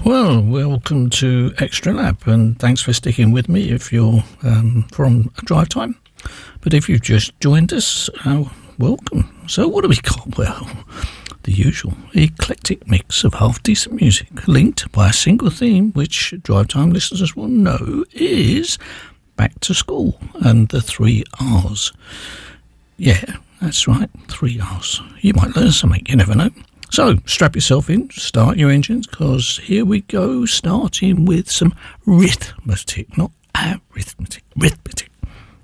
Well, welcome to Extra Lab, and thanks for sticking with me if you're from Drive Time. But if you've just joined us, welcome. So what do we got? Well, the usual eclectic mix of half-decent music linked by a single theme, which Drive Time listeners will know is back to school and the 3 R's. Yeah, that's right, 3 R's. You might learn something, you never know. So, strap yourself in, start your engines, because here we go, starting with some arithmetic, not arithmetic, arithmetic.